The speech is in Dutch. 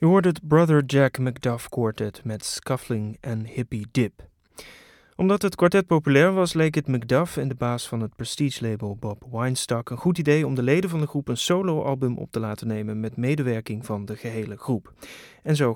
Je hoort het Brother Jack McDuff Quartet met Scuffling en Hippie Dip. Omdat het kwartet populair was, leek het McDuff en de baas van het prestige-label Bob Weinstock een goed idee om de leden van de groep een solo-album op te laten nemen met medewerking van de gehele groep. En zo